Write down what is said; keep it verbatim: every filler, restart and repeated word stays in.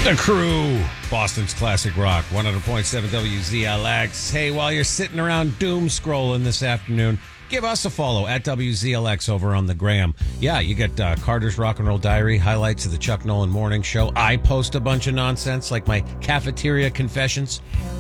The Crew, Boston's classic rock, one hundred point seven W Z L X. Hey, while you're sitting around doom scrolling this afternoon, give us a follow at W Z L X over on the gram. Yeah, you get uh, Carter's Rock and Roll Diary, highlights of the Chuck Nolan Morning Show. I post a bunch of nonsense like my cafeteria confessions.